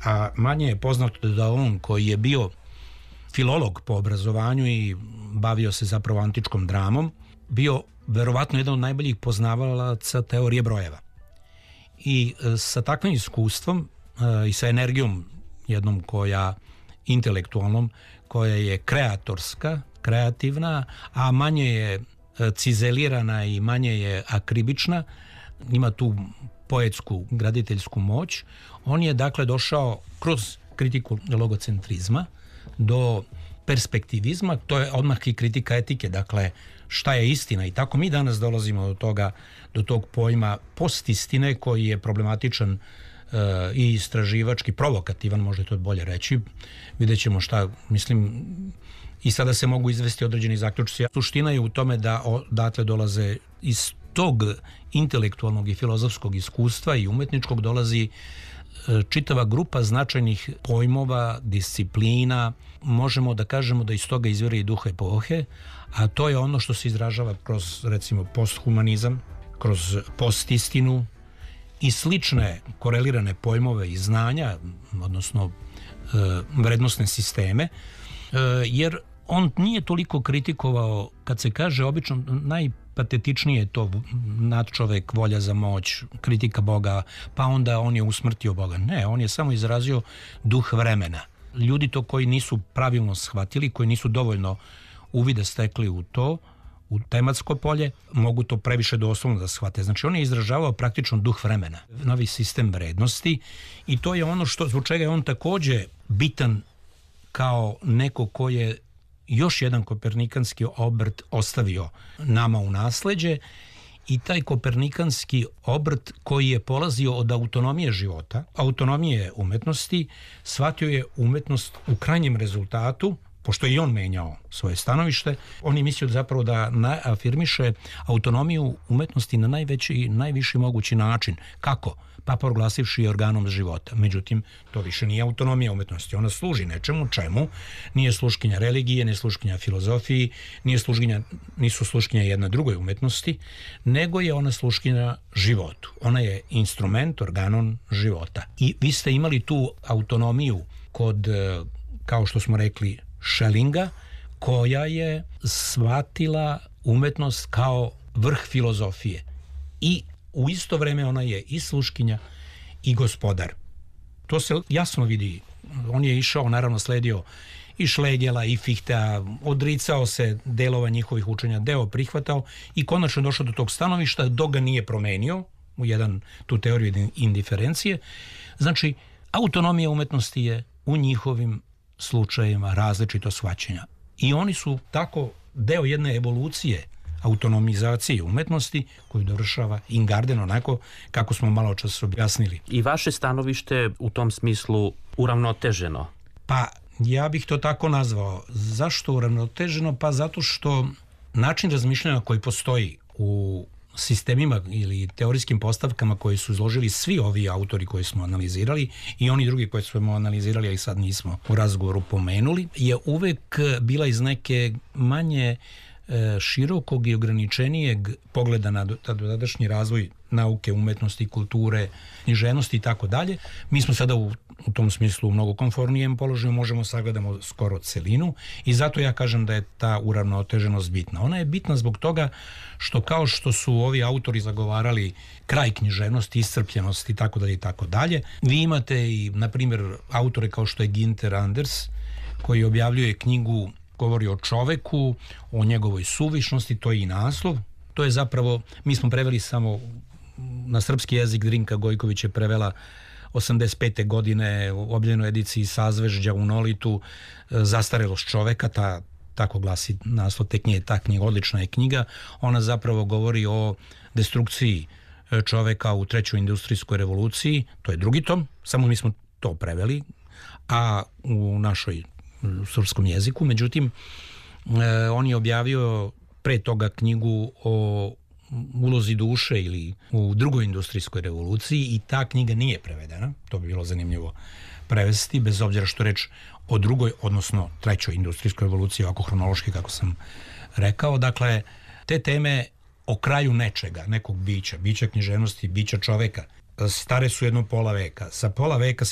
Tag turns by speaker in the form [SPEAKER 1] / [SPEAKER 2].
[SPEAKER 1] a manje je poznato da on, koji je bio filolog po obrazovanju i bavio se zapravo antičkom dramom, bio verovatno jedan od najboljih poznavalaca teorije brojeva. I sa takvim iskustvom i sa energijom jednom koja intelektualnom, koja je kreatorska, kreativna, a manje je cizelirana i manje je akribična, ima tu poetsku, graditeljsku moć. On je dakle došao kroz kritiku logocentrizma do perspektivizma, to je odmah i kritika etike, dakle šta je istina, i tako mi danas dolazimo do toga, do tog pojma postistine koji je problematičan i istraživački, provokativan, možda to bolje reći. Vidjet ćemo šta, mislim, i sada se mogu izvesti određeni zaključci. Suština je u tome da odatle dolaze iz tog intelektualnog i filozofskog iskustva i umetničkog dolazi čitava grupa značajnih pojmova, disciplina. Možemo da kažemo da iz toga izvire i duh epohe, a to je ono što se izražava kroz, recimo, posthumanizam, kroz postistinu i slične korelirane pojmove i znanja, odnosno vrednosne sisteme, jer on nije toliko kritikovao, kad se kaže obično, najpatetičnije je to nadčovek, volja za moć, kritika Boga, pa onda on je usmrtio Boga. Ne, on je samo izrazio duh vremena. Ljudi to koji nisu pravilno shvatili, koji nisu dovoljno uvide stekli u to, u tematsko polje, mogu to previše doslovno da shvate. Znači, on je izražavao praktično duh vremena, novi sistem vrednosti, i to je ono zbog čega je on takođe bitan kao neko ko je još jedan kopernikanski obrt ostavio nama u nasleđe, i taj kopernikanski obrt koji je polazio od autonomije života, autonomije umetnosti, shvatio je umetnost u krajnjem rezultatu, pošto je i on menjao svoje stanovište, on je mislio zapravo da afirmiše autonomiju umetnosti na najviši mogući način. Kako? Pa proglasivši je organom života. Međutim, to više nije autonomija umetnosti. Ona služi nečemu, čemu? Nije sluškinja religije, nije sluškinja filozofiji, nisu sluškinja jedna drugoj umetnosti, nego je ona sluškinja životu. Ona je instrument, organon života. I vi ste imali tu autonomiju kod, kao što smo rekli, Schellinga, koja je shvatila umetnost kao vrh filozofije. I u isto vreme ona je i sluškinja i gospodar. To se jasno vidi. On je išao, naravno sledio i Schlegela i Fichtea, odricao se delova njihovih učenja, deo prihvatao i konačno došao do tog stanovišta, dok ga nije promenio u tu teoriju indiferencije. Znači, autonomija umetnosti je u njihovim slučajevima različito shvaćenja. I oni su tako deo jedne evolucije autonomizacije umetnosti koju dovršava Ingarden, onako kako smo malo čas objasnili.
[SPEAKER 2] I vaše stanovište u tom smislu uravnoteženo?
[SPEAKER 1] Pa ja bih to tako nazvao. Zašto uravnoteženo? Pa zato što način razmišljanja koji postoji u sistemima ili teorijskim postavkama koje su izložili svi ovi autori koji smo analizirali i oni drugi koji smo analizirali, ali sad nismo u razgovoru pomenuli, je uvek bila iz neke manje širokog i ograničenijeg pogleda na dotadašnji razvoj nauke, umetnosti, kulture, književnosti i tako dalje. Mi smo sada u tom smislu u mnogo komfornijem položaju, možemo sagledamo skoro celinu i zato ja kažem da je ta uravnoteženost bitna. Ona je bitna zbog toga što kao što su ovi autori zagovarali kraj književnosti, iscrpljenosti i tako dalje, vi imate i, na primjer, autore kao što je Günther Anders, koji objavljuje knjigu, govori o čoveku, o njegovoj suvišnosti, to je i naslov. To je zapravo, mi smo preveli samo na srpski jezik, Drinka Gojković je prevela 85. godine u objavljenoj ediciji Sazvežđa u Nolitu, Zastarelost čoveka, tako glasi naslov te knjige, ta knjiga, odlična je knjiga. Ona zapravo govori o destrukciji čoveka u trećoj industrijskoj revoluciji, to je drugi tom, samo mi smo to preveli, a u našoj srpskom jeziku. Međutim, on je objavio pre toga knjigu o ulozi duše ili u drugoj industrijskoj revoluciji i ta knjiga nije prevedena. To bi bilo zanimljivo prevesti, bez obzira što reč o drugoj, odnosno trećoj industrijskoj revoluciji, ovako hronološki kako sam rekao. Dakle, te teme o kraju nečega, nekog bića književnosti, bića čoveka, stare su jedno pola veka. Sa pola veka se